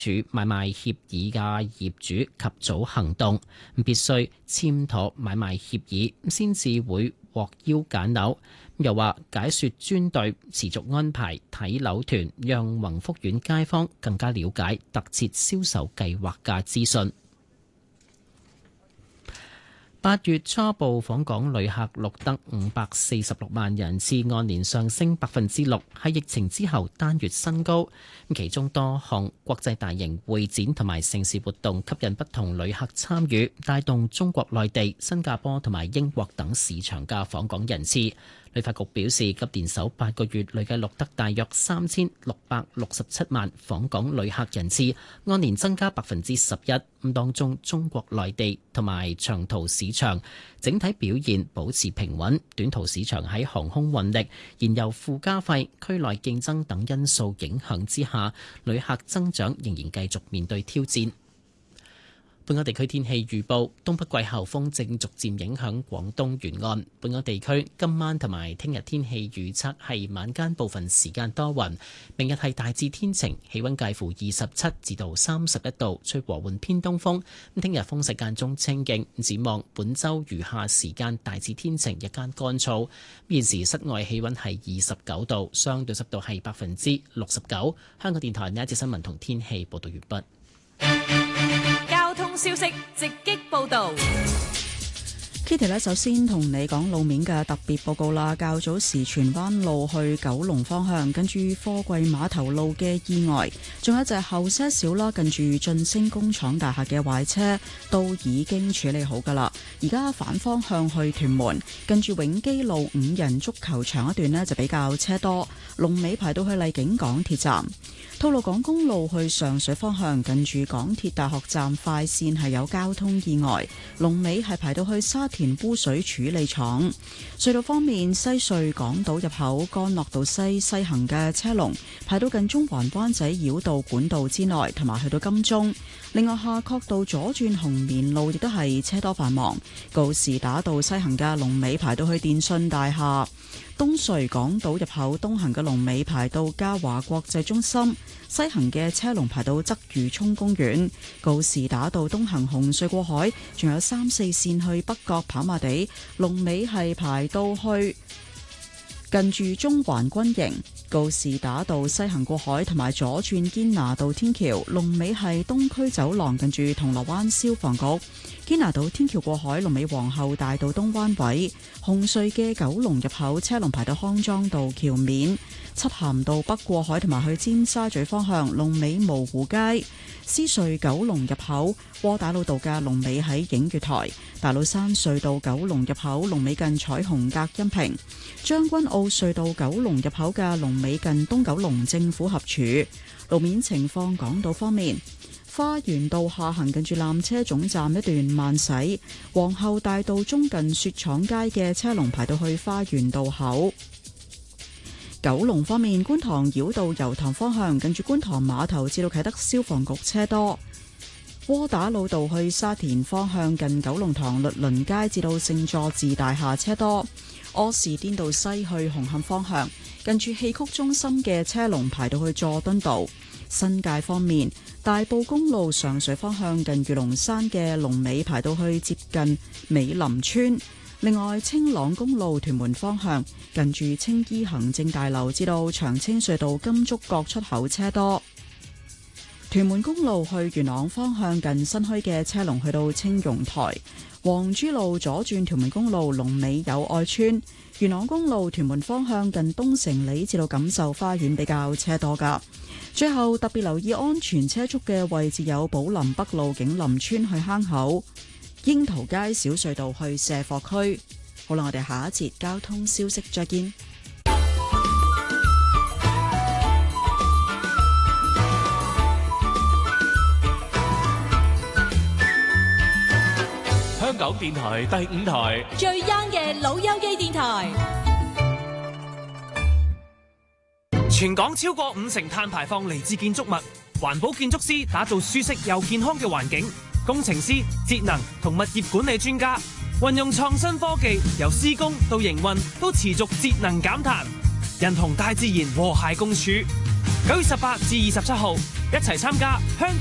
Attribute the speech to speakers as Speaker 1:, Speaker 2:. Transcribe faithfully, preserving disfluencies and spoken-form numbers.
Speaker 1: 署買賣協議嘅業主及早行動，必須簽妥買賣協議先至會獲邀揀樓。又話解說專隊持續安排睇樓團，讓宏福苑街坊更加了解特設銷售計劃嘅資訊。八月初步訪港旅客錄得五百四十六萬人次，按年上升百分之六，係疫情之後單月新高。其中多項國際大型會展同埋盛事活動吸引不同旅客參與，帶動中國內地、新加坡同埋英國等市場嘅訪港人次。旅發局表示，今年首八個月累計錄得大約三千六百六十七萬訪港旅客人次，按年增加百分之十一。咁當中，中國內地同埋長途市場整體表現保持平穩，短途市場喺航空運力、燃油附加費、區內競爭等因素影響之下，旅客增長仍然繼續面對挑戰。本港地區天氣預報，東北季候風正逐漸影響廣東沿岸。本港地區今晚同埋聽日天氣預測係晚間部分時間多雲，明日係大致天晴，氣溫介乎二十七至到三十一度，吹和緩偏東風。咁聽日風勢間中清勁。展望本週餘下時間大致天晴，日間乾燥。現時室外氣溫係二十九度，相對濕度係百分之六十九。香港電台呢一節新聞同天氣報道完畢。
Speaker 2: 交通消息直擊報道。
Speaker 3: Kitty 咧，首先同你講路面嘅特別報告啦。較早時荃灣路去九龍方向，跟住貨櫃碼頭路嘅意外，仲有就係後些少啦，近住晉升工廠大廈嘅壞車都已經處理好噶啦。而家反方向去屯門，跟住永基路五人足球場一段呢，就比較車多，龍尾排到去荔景港鐵站。吐露港公路去上水方向，近住港鐵大學站快線係有交通意外，龍尾係排到去沙田污水處理廠。隧道方面，西隧港島入口干諾道西西行嘅車龍排到近中環灣仔繞道管道之內，同埋去到金鐘。另外，夏慤道左轉紅棉路亦都係車多繁忙，告士打道西行嘅龍尾排到去電訊大廈。東隧港島入口東行嘅龍尾排到嘉華國際中心，西行嘅車龍排到鰂魚涌公園。告士打道東行紅隧過海，仲有三四線去北角跑馬地，龍尾係排到去近住中環軍營。告士打道西行過海同埋左轉堅拿道天橋，龍尾係東區走廊近住銅鑼灣消防局。堅拿道天橋過海，龍尾皇后大道東灣位。紅隧嘅九龍入口車龍排到康莊道橋面。漆咸道北過海同埋去尖沙咀方向，龍尾蕪湖街。獅隧九龍入口窩打老道嘅龍尾喺映月台。大老山隧道九龍入口龍尾近彩虹隔音屏。將軍澳隧道九龍入口嘅龍尾近東九龍政府合署。路面情況，港島方面，花園道下行近住纜車總站一段慢駛，皇后大道中近雪廠街嘅車龍排到去花園道口。九龍方面，觀塘繞道油塘方向近住觀塘碼頭至到啟德消防局車多。窩打老道去沙田方向近九龍塘律倫街至到聖佐治大廈車多。柯士甸道西去紅磡方向近住戲曲中心嘅車龍排到去佐敦道。新界方面，大埔公路上水方向近御龍山嘅龍尾排到去接近美林村。另外，青朗公路屯門方向近住青衣行政大樓至到長青隧道金竹角出口車多。屯門公路去元朗方向近新墟嘅車龍去到青榕台。黃珠路左轉屯門公路龍尾友愛村。元朗公路屯門方向近東城里至到錦繡花園比較車多噶。最後特別留意安全車速嘅位置有寶林北路景林村去坑口、櫻桃街小隧道去卸貨區。好啦，我哋下一節交通消息再見。
Speaker 4: 香港電台第五台
Speaker 2: 最 young 嘅老友記電台。
Speaker 4: 全港超過五成碳排放嚟自建築物，環保建築師打造舒適又健康嘅環境，工程師、節能同物業管理專家運用創新科技，由施工到營運都持續節能減碳，人同大自然和諧共處。九月十八至二十七號， 一齊參加香港